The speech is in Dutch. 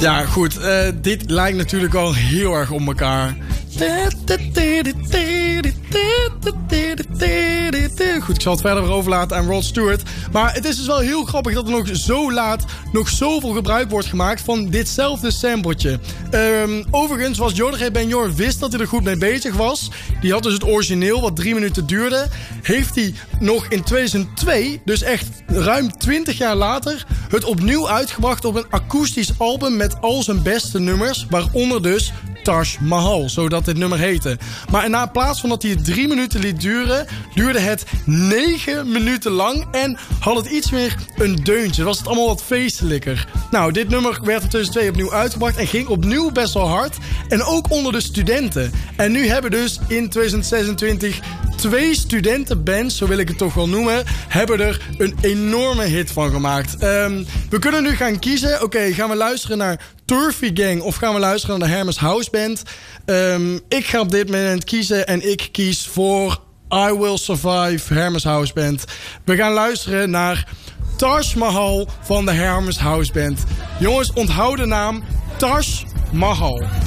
Ja, goed. Dit lijkt natuurlijk al heel erg op elkaar. Goed, ik zal het verder overlaten aan Rod Stewart. Maar het is dus wel heel grappig dat er nog zo laat nog zoveel gebruik wordt gemaakt van ditzelfde sampletje. Overigens was Jorge Benjor wist dat hij er goed mee bezig was. Die had dus het origineel wat 3 minuten duurde. Heeft hij nog in 2002, dus echt ruim 20 jaar later, het opnieuw uitgebracht op een akoestisch album met al zijn beste nummers. Waaronder dus Taj Mahal, zodat dit nummer heette. Maar in plaats van dat hij het 3 minuten liet duren, duurde het 9 minuten lang en had het iets meer een deuntje. Was het allemaal wat feestelijker. Nou, dit nummer werd in 2002 opnieuw uitgebracht en ging opnieuw best wel hard. En ook onder de studenten. En nu hebben dus in 2026 2 studentenbands, zo wil ik het toch wel noemen, hebben er een enorme hit van gemaakt. We kunnen nu gaan kiezen. Oké, gaan we luisteren naar Turfy Gang of gaan we luisteren naar de Hermes House Band? Ik ga op dit moment kiezen en ik kies voor I Will Survive, Hermes House Band. We gaan luisteren naar Taj Mahal van de Hermes House Band. Jongens, onthoud de naam Taj Mahal.